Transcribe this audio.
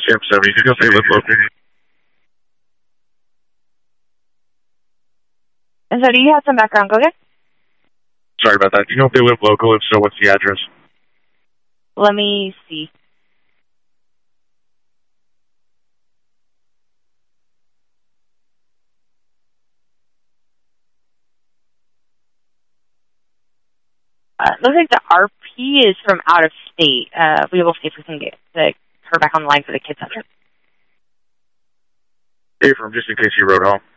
Champ 70, you can say live local. And so do you have some background? Go ahead. Sorry about that. Do you know if they live local? If so, what's the address? Let me see. Looks like the RP is from out of state. We will see if we can get her back on the line for the kids' center. Hey, from just in case you wrote home.